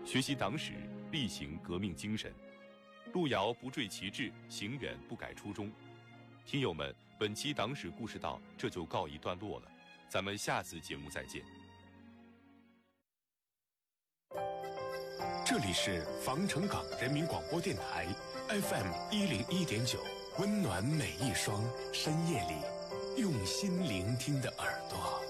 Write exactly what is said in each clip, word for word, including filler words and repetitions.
学习党史，力行革命精神。路遥不坠旗帜，行远不改初衷。听友们，本期党史故事到这就告一段落了，咱们下次节目再见。 这里是防城港人民广播电台 F M 一零一点九，温暖每一双深夜里用心聆听的耳朵。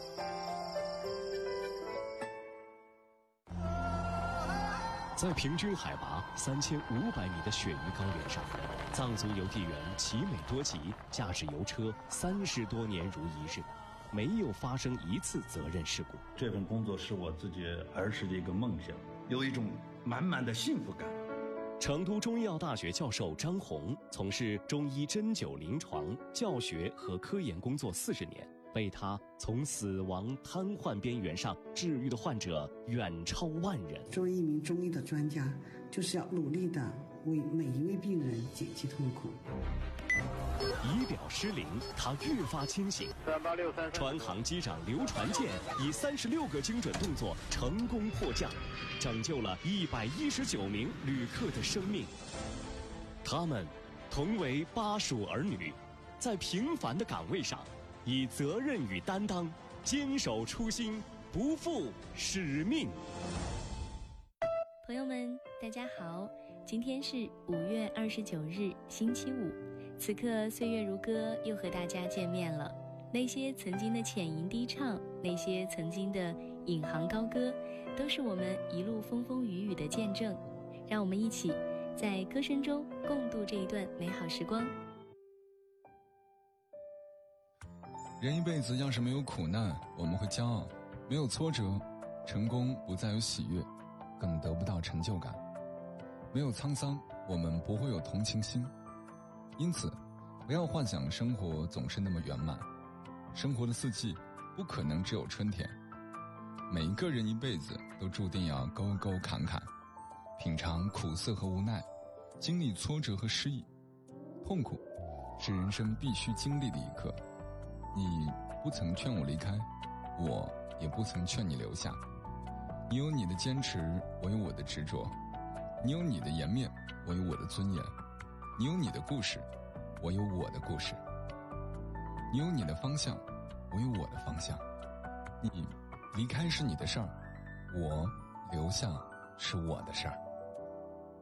在平均海拔三千五百米的雪域高原上，藏族邮递员奇美多吉驾驶邮车三十多年如一日，没有发生一次责任事故。 这份工作是我自己儿时的一个梦想，有一种满满的幸福感。 成都中医药大学教授张红从事中医针灸临床、教学和科研工作四十年，被他从死亡瘫痪边缘上治愈的患者远超万人。 作为一名中医的专家，就是要努力的为每一位病人减轻痛苦。 仪表失灵，他越发清醒。 三八六三， 船航机长刘传健以三十六个精准动作成功迫降，拯救了一百一十九名旅客的生命。他们同为巴蜀儿女，在平凡的岗位上，以责任与担当，坚守初心，不负使命。 朋友们，大家好，今天是五月二十九日，星期五。此刻岁月如歌，又和大家见面了。那些曾经的浅吟低唱，那些曾经的引吭高歌，都是我们一路风风雨雨的见证。让我们一起在歌声中共度这一段美好时光。 人一辈子要是没有苦难，我们会骄傲；没有挫折，成功不再有喜悦，更得不到成就感；没有沧桑，我们不会有同情心。因此，不要幻想生活总是那么圆满，生活的四季不可能只有春天。每一个人一辈子都注定要沟沟坎坎，品尝苦涩和无奈，经历挫折和失意。痛苦是人生必须经历的一刻。你不曾劝我离开，我也不曾劝你留下。你有你的坚持，我有我的执着；你有你的颜面，我有我的尊严；你有你的故事，我有我的故事；你有你的方向，我有我的方向。你离开是你的事儿，我留下是我的事儿。